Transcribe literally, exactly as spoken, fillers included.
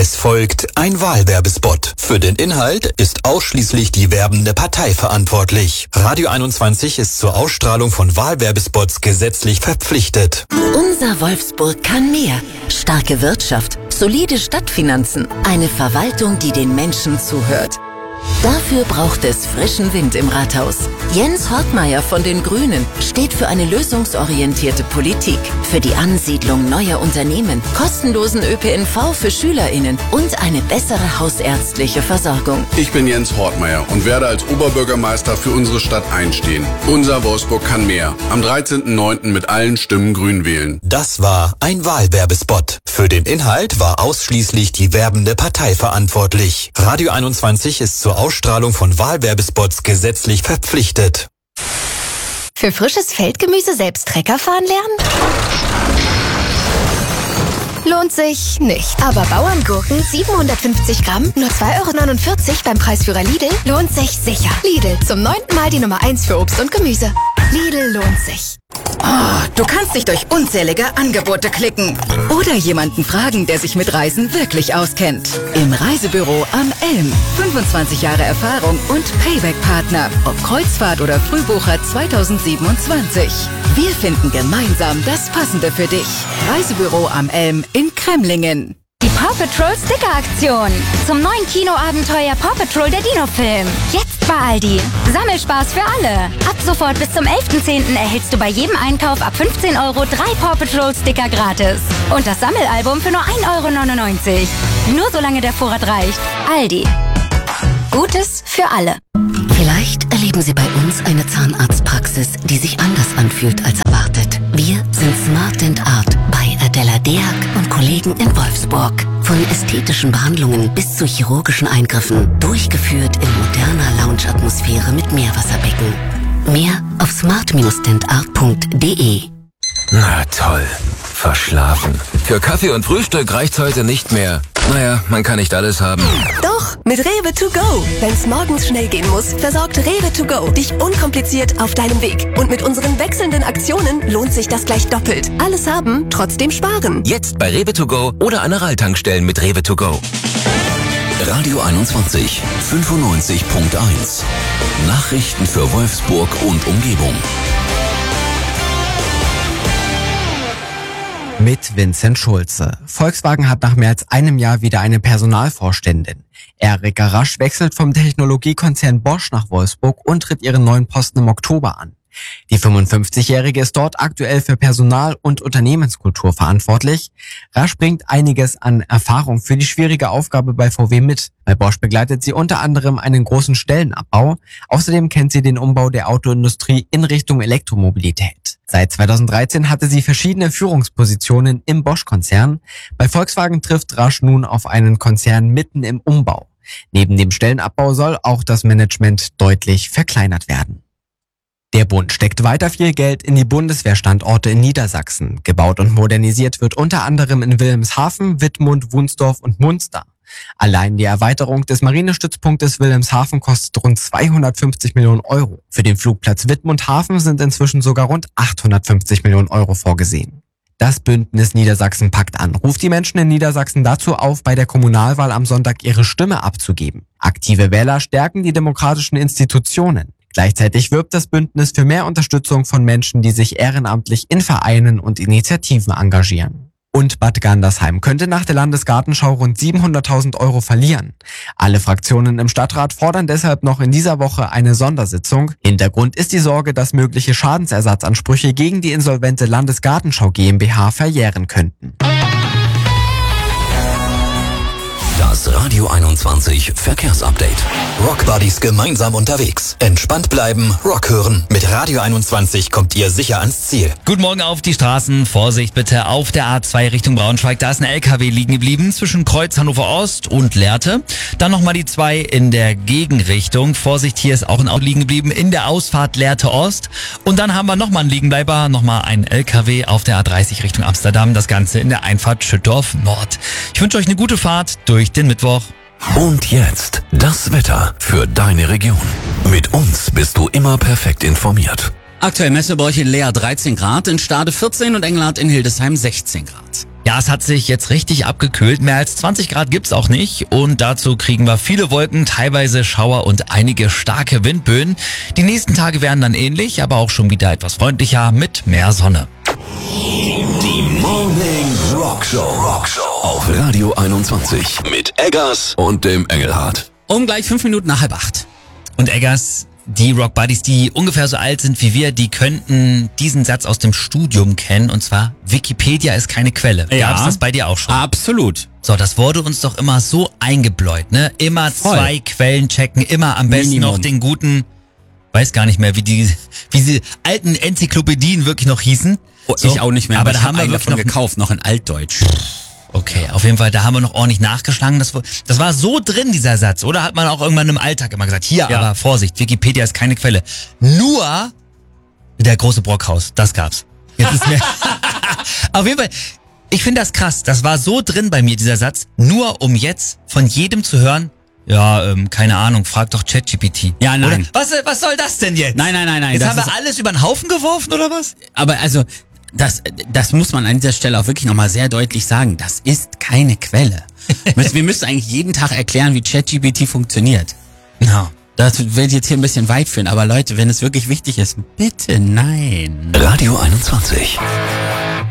Es folgt ein Wahlwerbespot. Für den Inhalt ist ausschließlich die werbende Partei verantwortlich. Radio einundzwanzig ist zur Ausstrahlung von Wahlwerbespots gesetzlich verpflichtet. Unser Wolfsburg kann mehr. Starke Wirtschaft, solide Stadtfinanzen, eine Verwaltung, die den Menschen zuhört. Dafür braucht es frischen Wind im Rathaus. Jens Hortmeier von den Grünen steht für eine lösungsorientierte Politik, für die Ansiedlung neuer Unternehmen, kostenlosen Ö P N V für SchülerInnen und eine bessere hausärztliche Versorgung. Ich bin Jens Hortmeier und werde als Oberbürgermeister für unsere Stadt einstehen. Unser Wolfsburg kann mehr. Am dreizehnten neunten mit allen Stimmen Grün wählen. Das war ein Wahlwerbespot. Für den Inhalt war ausschließlich die werbende Partei verantwortlich. Radio einundzwanzig ist zur Ausstrahlung von Wahlwerbespots gesetzlich verpflichtet. Für frisches Feldgemüse selbst Trecker fahren lernen? Lohnt sich nicht. Aber Bauerngurken siebenhundertfünfzig Gramm, nur zwei Euro neunundvierzig beim Preisführer Lidl, lohnt sich sicher. Lidl, zum neunten Mal die Nummer eins für Obst und Gemüse. Lidl lohnt sich. Oh, du kannst dich durch unzählige Angebote klicken. Oder jemanden fragen, der sich mit Reisen wirklich auskennt. Im Reisebüro am Elm. fünfundzwanzig Jahre Erfahrung und Payback-Partner. Ob Kreuzfahrt oder Frühbucher zweitausendsiebenundzwanzig. Wir finden gemeinsam das Passende für dich. Reisebüro am Elm in Kremlingen. Die Paw Patrol Sticker-Aktion. Zum neuen Kinoabenteuer Paw Patrol der Dino-Film. Jetzt bei Aldi. Sammelspaß für alle. Ab sofort bis zum elften zehnten erhältst du bei jedem Einkauf ab fünfzehn Euro drei Paw Patrol Sticker gratis. Und das Sammelalbum für nur ein Euro neunundneunzig. Nur solange der Vorrat reicht. Aldi. Gutes für alle. Vielleicht erleben Sie bei uns eine Zahnarztpraxis, die sich anders anfühlt als erwartet. Wir sind Smart Dent Art bei Adela Deak und Kollegen in Wolfsburg. Von ästhetischen Behandlungen bis zu chirurgischen Eingriffen. Durchgeführt in moderner Lounge-Atmosphäre mit Meerwasserbecken. Mehr auf smart dent art punkt de. Na toll. Verschlafen. Für Kaffee und Frühstück reicht's heute nicht mehr. Naja, man kann nicht alles haben. Doch, mit Rewe to go. Wenn's morgens schnell gehen muss, versorgt Rewe to go dich unkompliziert auf deinem Weg. Und mit unseren wechselnden Aktionen lohnt sich das gleich doppelt. Alles haben, trotzdem sparen. Jetzt bei Rewe to go oder an Aral-Tankstellen mit Rewe to go. Radio einundzwanzig, fünfundneunzig Komma eins. Nachrichten für Wolfsburg und Umgebung. Mit Vincent Schulze. Volkswagen hat nach mehr als einem Jahr wieder eine Personalvorständin. Erika Rasch wechselt vom Technologiekonzern Bosch nach Wolfsburg und tritt ihren neuen Posten im Oktober an. Die fünfundfünfzigjährige ist dort aktuell für Personal- und Unternehmenskultur verantwortlich. Rasch bringt einiges an Erfahrung für die schwierige Aufgabe bei V W mit. Bei Bosch begleitet sie unter anderem einen großen Stellenabbau. Außerdem kennt sie den Umbau der Autoindustrie in Richtung Elektromobilität. Seit zweitausenddreizehn hatte sie verschiedene Führungspositionen im Bosch-Konzern. Bei Volkswagen trifft Rasch nun auf einen Konzern mitten im Umbau. Neben dem Stellenabbau soll auch das Management deutlich verkleinert werden. Der Bund steckt weiter viel Geld in die Bundeswehrstandorte in Niedersachsen. Gebaut und modernisiert wird unter anderem in Wilhelmshaven, Wittmund, Wunsdorf und Munster. Allein die Erweiterung des Marinestützpunktes Wilhelmshaven kostet rund zweihundertfünfzig Millionen Euro. Für den Flugplatz Wittmund-Hafen sind inzwischen sogar rund achthundertfünfzig Millionen Euro vorgesehen. Das Bündnis Niedersachsen packt an, ruft die Menschen in Niedersachsen dazu auf, bei der Kommunalwahl am Sonntag ihre Stimme abzugeben. Aktive Wähler stärken die demokratischen Institutionen. Gleichzeitig wirbt das Bündnis für mehr Unterstützung von Menschen, die sich ehrenamtlich in Vereinen und Initiativen engagieren. Und Bad Gandersheim könnte nach der Landesgartenschau rund siebenhunderttausend Euro verlieren. Alle Fraktionen im Stadtrat fordern deshalb noch in dieser Woche eine Sondersitzung. Hintergrund ist die Sorge, dass mögliche Schadensersatzansprüche gegen die insolvente Landesgartenschau GmbH verjähren könnten. Das Radio einundzwanzig Verkehrsupdate. Rock Buddies gemeinsam unterwegs. Entspannt bleiben, Rock hören. Mit Radio einundzwanzig kommt ihr sicher ans Ziel. Guten Morgen auf die Straßen. Vorsicht bitte auf der A zwei Richtung Braunschweig. Da ist ein L K W liegen geblieben zwischen Kreuz Hannover Ost und Lehrte. Dann nochmal die zwei in der Gegenrichtung. Vorsicht, hier ist auch ein Auto liegen geblieben in der Ausfahrt Lehrte Ost. Und dann haben wir nochmal einen Liegenbleiber, nochmal ein L K W auf der A dreißig Richtung Amsterdam. Das Ganze in der Einfahrt Schüttorf Nord. Ich wünsche euch eine gute Fahrt durch den Mittwoch. Und jetzt das Wetter für deine Region. Mit uns bist du immer perfekt informiert. Aktuell Messebräuche in Leer dreizehn Grad, in Stade vierzehn und Engelhardt in Hildesheim sechzehn Grad. Ja, es hat sich jetzt richtig abgekühlt. Mehr als zwanzig Grad gibt's auch nicht. Und dazu kriegen wir viele Wolken, teilweise Schauer und einige starke Windböen. Die nächsten Tage werden dann ähnlich, aber auch schon wieder etwas freundlicher mit mehr Sonne. Die Morning Rockshow. Rockshow auf Radio einundzwanzig mit Eggers und dem Engelhardt. Um gleich fünf Minuten nach halb acht. Und Eggers, die Rock Buddies, die ungefähr so alt sind wie wir, die könnten diesen Satz aus dem Studium kennen, und zwar: Wikipedia ist keine Quelle. Ja. Gab's das bei dir auch schon? Absolut. So, das wurde uns doch immer so eingebläut, ne? Immer Voll. zwei Quellen checken, immer am besten Minimum. noch den guten, weiß gar nicht mehr, wie die, wie diese alten Enzyklopädien wirklich noch hießen. Oh, So, ich auch nicht mehr, aber aber da ich haben hab wir einen wirklich davon noch gekauft, noch in Altdeutsch. Okay, auf jeden Fall, da haben wir noch ordentlich nachgeschlagen. Das, war- das war so drin, dieser Satz. Oder hat man auch irgendwann im Alltag immer gesagt, hier, Ja. aber Vorsicht, Wikipedia ist keine Quelle. Nur der große Brockhaus, das gab's. Jetzt ist mir auf jeden Fall, ich finde das krass. Das war so drin bei mir, dieser Satz. Nur um jetzt von jedem zu hören, ja, ähm, keine Ahnung, frag doch ChatGPT. Ja, nein. Oder, was, was soll das denn jetzt? Nein, nein, nein, nein. Jetzt das haben wir ist- alles über den Haufen geworfen, oder was? Aber also, das, das muss man an dieser Stelle auch wirklich nochmal sehr deutlich sagen. Das ist keine Quelle. Müssen- Wir müssen eigentlich jeden Tag erklären, wie ChatGPT funktioniert. Ja. Das wird jetzt hier ein bisschen weit führen, aber Leute, wenn es wirklich wichtig ist, bitte nein. Radio einundzwanzig.